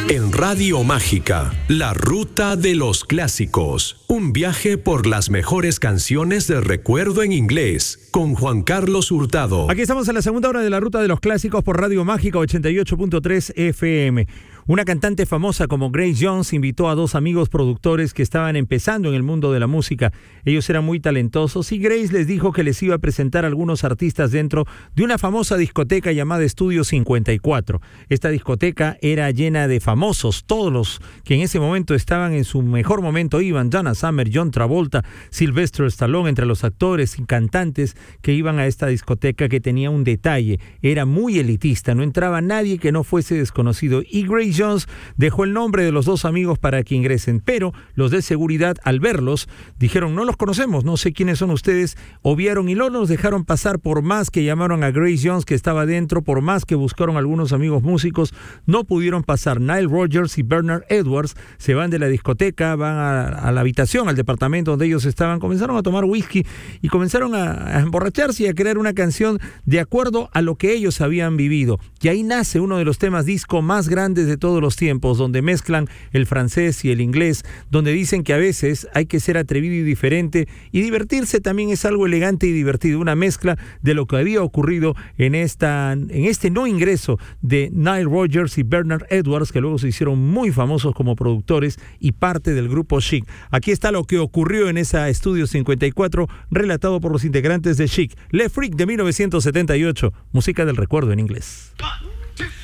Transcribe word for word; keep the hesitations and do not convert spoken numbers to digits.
En Radio Mágica, la ruta de los clásicos. Un viaje por las mejores canciones de recuerdo en inglés, con Juan Carlos Hurtado. Aquí estamos en la segunda hora de la ruta de los clásicos por Radio Mágica ochenta y ocho punto tres F M. Una cantante famosa como Grace Jones invitó a dos amigos productores que estaban empezando en el mundo de la música. Ellos eran muy talentosos y Grace les dijo que les iba a presentar a algunos artistas dentro de una famosa discoteca llamada Estudio cincuenta y cuatro. Esta discoteca era llena de famosos, todos los que en ese momento estaban en su mejor momento iban: Donna Summer, John Travolta, Sylvester Stallone, entre los actores y cantantes que iban a esta discoteca, que tenía un detalle: era muy elitista, no entraba nadie que no fuese desconocido, y Grace Jones dejó el nombre de los dos amigos para que ingresen, pero los de seguridad, al verlos, dijeron: no los conocemos, no sé quiénes son ustedes, obviaron y no los dejaron pasar. Por más que llamaron a Grace Jones, que estaba dentro, por más que buscaron a algunos amigos músicos, no pudieron pasar. Nile Rodgers y Bernard Edwards se van de la discoteca, van a, a la habitación, al departamento donde ellos estaban, comenzaron a tomar whisky y comenzaron a, a emborracharse y a crear una canción de acuerdo a lo que ellos habían vivido. Y ahí nace uno de los temas disco más grandes de todos los tiempos, donde mezclan el francés y el inglés, donde dicen que a veces hay que ser atrevido y diferente, y divertirse también es algo elegante y divertido. Una mezcla de lo que había ocurrido en esta en este no ingreso de Nile Rodgers y Bernard Edwards, que luego se hicieron muy famosos como productores y parte del grupo Chic. Aquí está lo que ocurrió en esa Estudio cincuenta y cuatro, relatado por los integrantes de Chic. Le Freak, de mil novecientos setenta y ocho, música del recuerdo en inglés.